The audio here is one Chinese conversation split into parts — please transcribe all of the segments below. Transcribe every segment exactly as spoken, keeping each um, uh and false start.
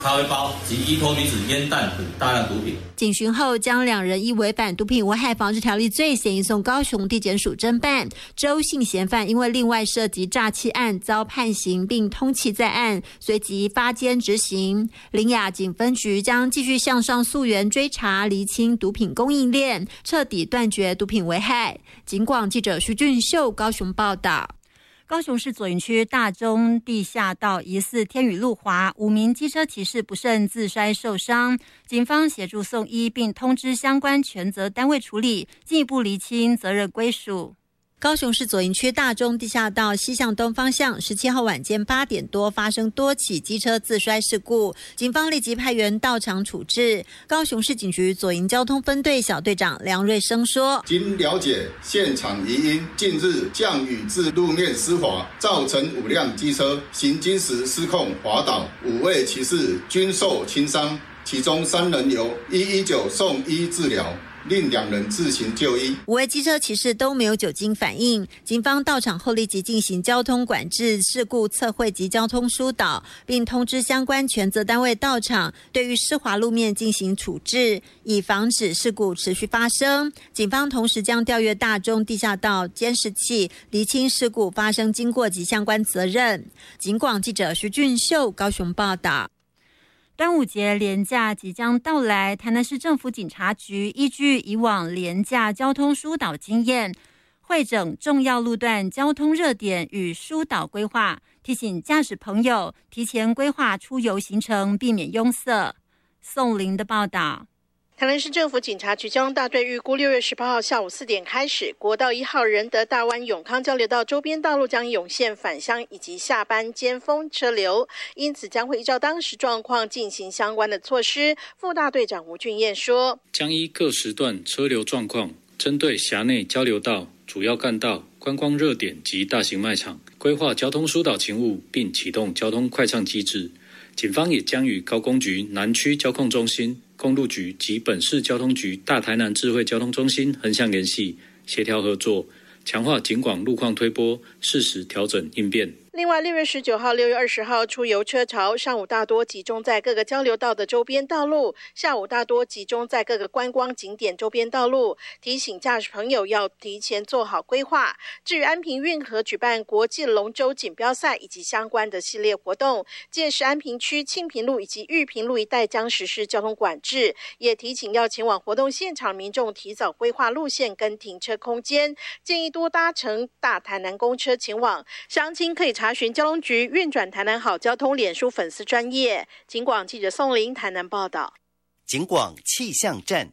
咖啡包及依托离子烟弹等大量毒品。 警询后，将两人依违反毒品危害防治条例罪嫌移送高雄地检署侦办。周姓嫌犯因为另外涉及诈欺案遭判刑，并通缉在案，随即发监执行。苓雅警分局将继续向上溯源追查，厘清毒品供应链，彻底断绝毒品危害。警广记者徐俊秀高雄报道。高雄市左营区大中地下道疑似天雨路滑，五名机车骑士不慎自摔受伤，警方协助送医，并通知相关权责单位处理，进一步厘清责任归属。高雄市左营区大中地下道西向东方向，十七号晚间八点多发生多起机车自摔事故，警方立即派员到场处置。高雄市警局左营交通分队小队长梁瑞生说：“ 经了解，现场疑因近日降雨致路面湿滑，造成五辆机车行经时失控滑倒，五位骑士均受轻伤，其中三人由一一九送医治疗。”另两人自行就医， 五位机车骑士都没有酒精反应。警方到场后立即进行交通管制、事故测绘及交通疏导，并通知相关权责单位到场，对于湿滑路面进行处置，以防止事故持续发生。警方同时将调阅大中地下道监视器，厘清事故发生经过及相关责任。警广记者徐俊秀高雄报道。端午节连假即将到来，台南市政府警察局依据以往连假交通疏导经验，汇整重要路段交通热点与疏导规划，提醒驾驶朋友提前规划出游行程，避免拥塞。宋玲的报道。 台南市政府警察局交通大队预估六月十八号下午四点开始，国道一号仁德大湾永康交流道周边道路将涌现返乡以及下班尖峰车流，因此将会依照当时状况进行相关的措施。副大队长吴俊彦说：“ 将依各时段车流状况，针对辖内交流道、主要干道、观光热点及大型卖场，规划交通疏导勤务，并启动交通快畅机制。警方也将与高工局南区交控中心、公路局及本市交通局大台南智慧交通中心横向联系，协调合作，强化警广路况推播，适时调整应变。” 另外，六月十九号、六月二十号出游车潮，上午大多集中在各个交流道的周边道路，下午大多集中在各个观光景点周边道路，提醒驾驶朋友要提前做好规划。至于安平运河举办国际龙舟锦标赛以及相关的系列活动，届时安平区清平路以及玉屏路一带将实施交通管制，也提醒要前往活动现场民众提早规划路线跟停车空间，建议多搭乘大台南公车前往。详情可以查询交通局运转台南好交通脸书粉丝专页。警广记者宋玲台南报道。 警广气象站。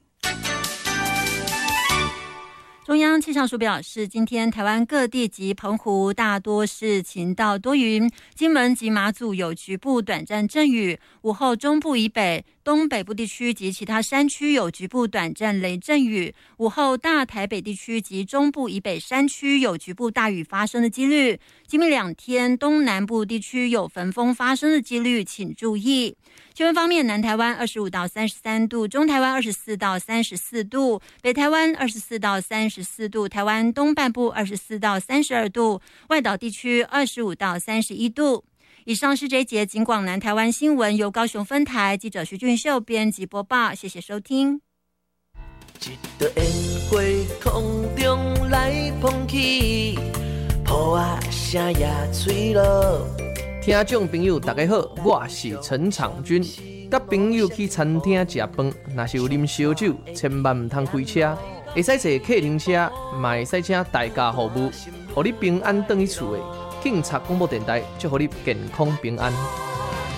中央气象署表示，今天台湾各地及澎湖大多是晴到多云，金门及马祖有局部短暂阵雨，午后中部以北、东北部地区及其他山区有局部短暂雷阵雨，午后大台北地区及中部以北山区有局部大雨发生的几率。今明两天东南部地区有焚风发生的几率，请注意。气温方面，南台湾二十五到三十三度，中台湾二十四到三十四度，北台湾二十四到三十四度，台湾东半部二十四到三十二度，外岛地区二十五到三十一度。以上是这一节警广南台湾新闻，由高雄分台记者徐俊秀编辑播报，谢谢收听。 一朵烟花空中来碰起，雨啊声也吹落。 听众朋友大家好，我是陈长军。甲朋友去餐厅食饭，若是有啉烧酒，千万唔通开车。会使坐客停车，嘛会使请代驾服务，互你平安返去厝的。警察广播电台，祝福你健康平安。